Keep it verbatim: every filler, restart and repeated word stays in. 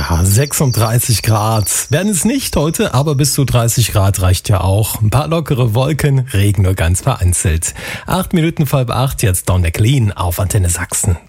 Ja, sechsunddreißig Grad werden es nicht heute, aber bis zu dreißig Grad reicht ja auch. Ein paar lockere Wolken, Regen nur ganz vereinzelt. Acht Minuten vor halb acht, jetzt Don McLean auf Antenne Sachsen.